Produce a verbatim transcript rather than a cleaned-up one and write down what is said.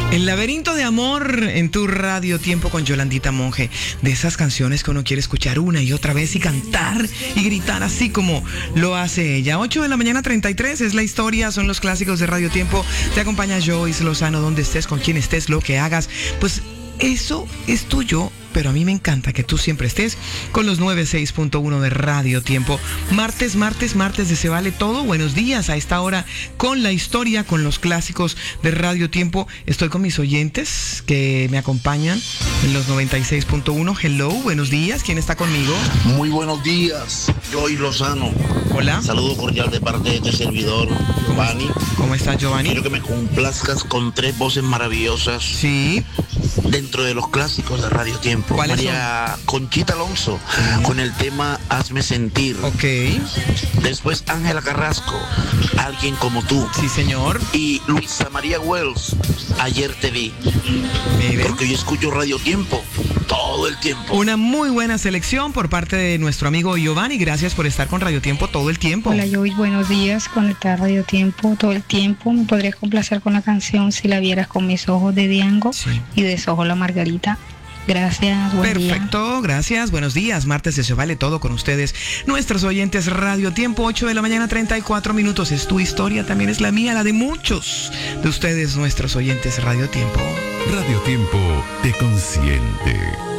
El laberinto de amor en tu Radio Tiempo con Yolandita Monge. De esas canciones que uno quiere escuchar una y otra vez y cantar y gritar así como lo hace ella. ocho de la mañana treinta y tres es la historia, son los clásicos de Radio Tiempo. Te acompaña Joyce Lozano, donde estés, con quien estés, lo que hagas. Pues eso es tuyo, pero a mí me encanta que tú siempre estés con los noventa y seis punto uno de Radio Tiempo. Martes, martes, martes de Se Vale Todo. Buenos días a esta hora con la historia, con los clásicos de Radio Tiempo. Estoy con mis oyentes que me acompañan en los noventa y seis punto uno. Hello, buenos días. ¿Quién está conmigo? Muy buenos días, Joyce Lozano. Hola. Saludo cordial de parte de este servidor, Giovanni. ¿Cómo estás, Giovanni? Quiero que me complazcas con tres voces maravillosas. Sí. Dentro de los clásicos de Radio Tiempo. ¿Cuáles María son? Conchita Alonso, sí, con el tema Hazme Sentir. Ok. Después Ángela Carrasco, Alguien Como Tú. Sí, señor. Y Luisa María Wells, Ayer Te Vi. Mire. Porque yo escucho Radio Tiempo todo el tiempo. Una muy buena selección por parte de nuestro amigo Giovanni. Gracias por estar con Radio Tiempo todo el tiempo. Hola, Joyce, buenos días. Conectar Radio Tiempo todo el tiempo. Me podrías complacer con la canción Si la vieras con mis ojos de Diango, sí, y Desojo la Margarita. Gracias, buen Perfecto, día. Gracias, buenos días. Martes de Se Vale Todo con ustedes. Nuestros oyentes Radio Tiempo, ocho de la mañana, treinta y cuatro minutos. Es tu historia, también es la mía, la de muchos de ustedes, nuestros oyentes Radio Tiempo. Radio Tiempo te consiente.